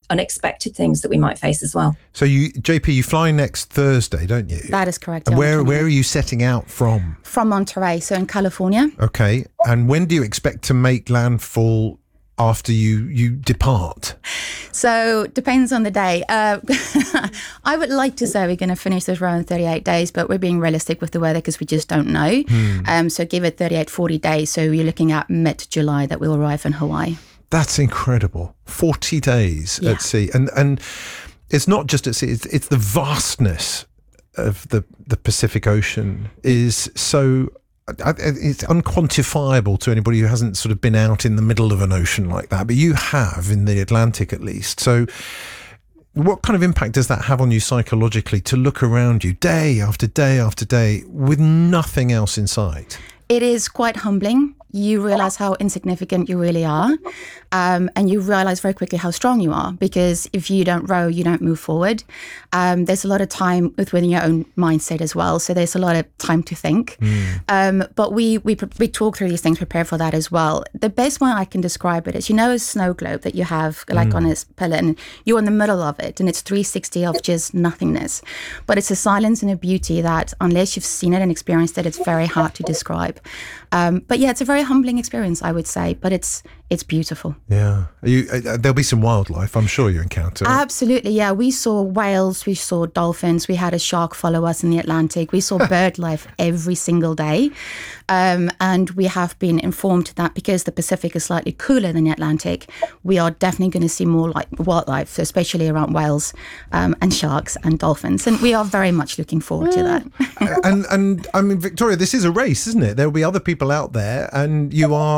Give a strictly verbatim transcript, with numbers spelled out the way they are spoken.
unexpected things that we might face as well. So you, J P, you fly next Thursday, don't you? That is correct. And yeah, where where are you setting out from? From Monterey, so in California. Okay. And when do you expect to make landfall after you, you depart? So depends on the day. Uh, I would like to say we're going to finish this around thirty-eight days, but we're being realistic with the weather because we just don't know. Hmm. Um, so give it thirty-eight, forty days. So you're looking at mid-July that we'll arrive in Hawaii. That's incredible. forty days yeah. at sea. And and it's not just at sea, it's, it's the vastness of the, the Pacific Ocean is so... It's unquantifiable to anybody who hasn't sort of been out in the middle of an ocean like that, but you have in the Atlantic at least. So what kind of impact does that have on you psychologically to look around you day after day after day with nothing else in sight? It is quite humbling. You realize how insignificant you really are. Um, and you realize very quickly how strong you are, because if you don't row, you don't move forward. Um, there's a lot of time within your own mindset as well. So there's a lot of time to think. Mm. Um, but we, we we talk through these things, prepare for that as well. The best way I can describe it is, you know, a snow globe that you have like mm. on a pillar, and you're in the middle of it, and it's three sixty of just nothingness. But it's a silence and a beauty that, unless you've seen it and experienced it, it's very hard to describe. Um, but yeah, it's a very humbling experience, I would say, but it's it's beautiful. Yeah. Are you, uh, there'll be some wildlife, I'm sure you encounter. Absolutely, yeah. We saw whales, we saw dolphins, we had a shark follow us in the Atlantic. We saw bird life every single day. Um, and we have been informed that because the Pacific is slightly cooler than the Atlantic, we are definitely going to see more like wildlife, so especially around whales um, and sharks and dolphins. And we are very much looking forward to that. and, and I mean, Victoria, this is a race, isn't it? There will be other people out there, and you are